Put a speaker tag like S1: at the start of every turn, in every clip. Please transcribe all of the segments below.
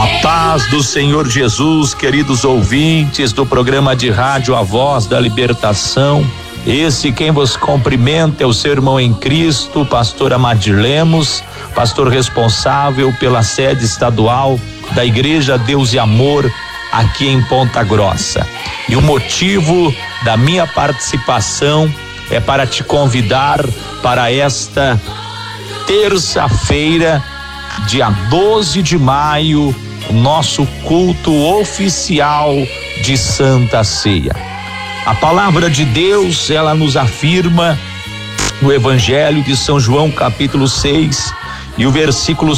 S1: Paz do Senhor Jesus, queridos ouvintes do programa de rádio A Voz da Libertação. Esse quem vos cumprimenta é o seu irmão em Cristo, pastor Amadir Lemos, pastor responsável pela sede estadual da Igreja Deus e Amor aqui em Ponta Grossa. E o motivo da minha participação é para te convidar para esta terça-feira, dia 12 de maio, o nosso culto oficial de Santa Ceia. A palavra de Deus, ela nos afirma no Evangelho de São João, capítulo 6, e o versículo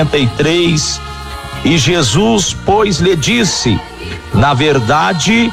S1: 53, e Jesus, pois, lhe disse: na verdade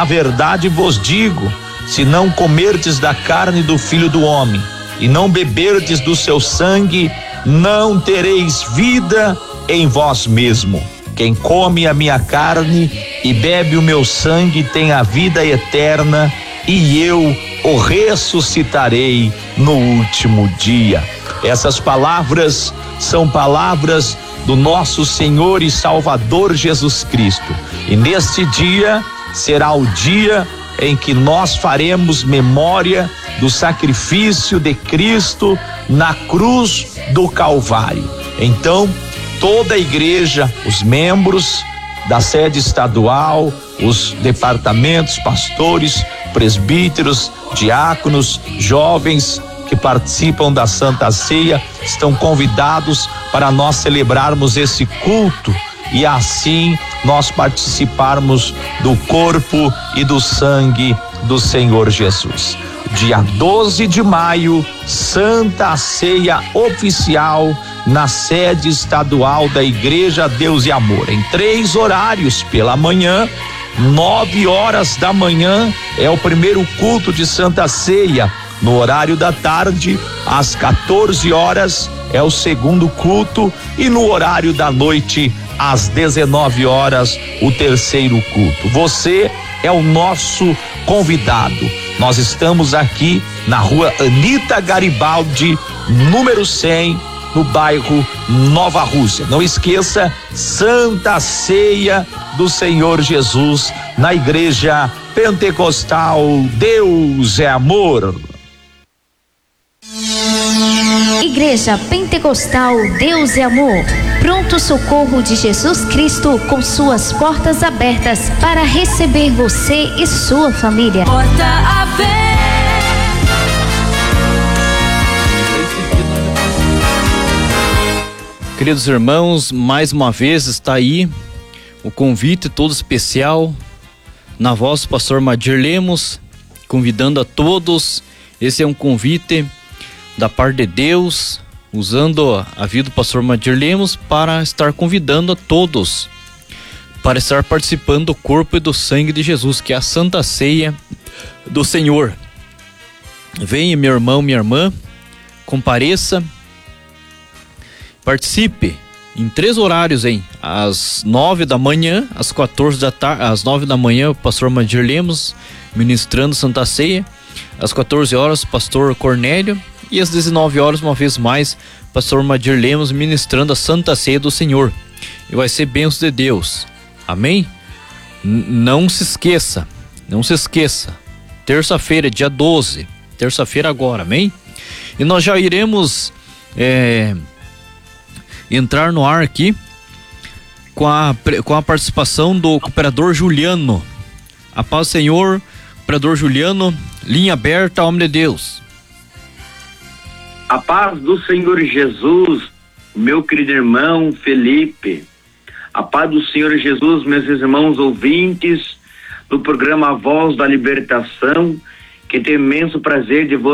S1: vos digo, se não comerdes da carne do Filho do Homem e não beberdes do seu sangue, não tereis vida em vós mesmo. Quem come a minha carne e bebe o meu sangue tem a vida eterna, e eu o ressuscitarei no último dia. Essas palavras são palavras do nosso Senhor e Salvador Jesus Cristo. E neste dia será o dia em que nós faremos memória do sacrifício de Cristo na cruz do Calvário. Então, toda a igreja, os membros da sede estadual, os departamentos, pastores, presbíteros, diáconos, jovens que participam da Santa Ceia estão convidados para nós celebrarmos esse culto e assim nós participarmos do corpo e do sangue do Senhor Jesus. Dia 12 de maio, Santa Ceia oficial na sede estadual da Igreja Deus e Amor, em 3 horários: pela manhã, 9 horas da manhã é o primeiro culto de Santa Ceia. No horário da tarde, às 14 horas, é o segundo culto, e no horário da noite, às 19 horas, o terceiro culto. Você é o nosso convidado. Nós estamos aqui na rua Anita Garibaldi, número 100, no bairro Nova Rússia. Não esqueça, Santa Ceia do Senhor Jesus, na Igreja Pentecostal Deus é Amor.
S2: Igreja Pentecostal Deus é Amor, pronto socorro de Jesus Cristo, com suas portas abertas para receber você e sua família.
S3: Porta aberta.
S4: Queridos irmãos, mais uma vez está aí o convite todo especial na voz do pastor Amadir Lemos, convidando a todos. Esse é um convite da parte de Deus, usando a vida do pastor Amadir Lemos para estar convidando a todos para estar participando do corpo e do sangue de Jesus, que é a Santa Ceia do Senhor. Venha, meu irmão, minha irmã, compareça, participe em 3 horários, às 9 da manhã, às 14 da tarde, às 9 da manhã, o pastor Amadir Lemos ministrando Santa Ceia, às 14 horas, o pastor Cornélio, e às 19 horas, uma vez mais, pastor Amadir Lemos ministrando a Santa Ceia do Senhor. E vai ser bênção de Deus. Amém? Não se esqueça. Terça-feira, dia 12. Terça-feira agora, amém? E nós já iremos entrar no ar aqui com a participação do cooperador Juliano. A paz do Senhor, cooperador Juliano, linha aberta, homem de Deus.
S5: A paz do Senhor Jesus, meu querido irmão Felipe. A paz do Senhor Jesus, meus irmãos ouvintes do programa A Voz da Libertação, que tem imenso prazer de